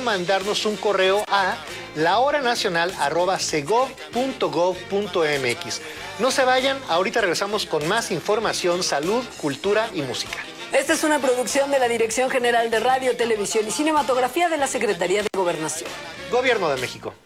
mandarnos un correo a lahoranacional@segov.gov.mx. No se vayan, ahorita regresamos con más información, salud, cultura y música. Esta es una producción de la Dirección General de Radio, Televisión y Cinematografía de la Secretaría de Gobernación. Gobierno de México.